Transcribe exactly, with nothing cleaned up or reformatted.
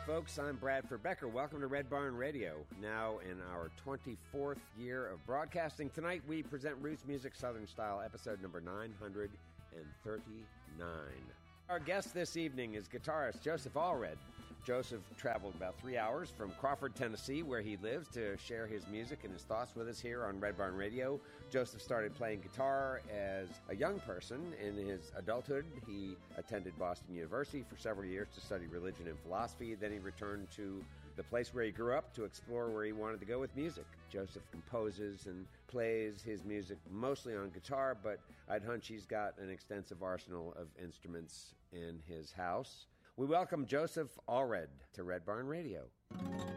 folks. I'm Bradford Becker. Welcome to Red Barn Radio. Now in our twenty-fourth year of broadcasting. Tonight we present Roots Music Southern Style, episode number nine hundred thirty-nine. Our guest this evening is guitarist Joseph Allred. Joseph traveled about three hours from Crawford, Tennessee, where he lives, to share his music and his thoughts with us here on Red Barn Radio. Joseph started playing guitar as a young person. In his adulthood, he attended Boston University for several years to study religion and philosophy. Then he returned to the place where he grew up to explore where he wanted to go with music. Joseph composes and plays his music mostly on guitar, but I'd hunch he's got an extensive arsenal of instruments in his house. We welcome Joseph Allred to Red Barn Radio.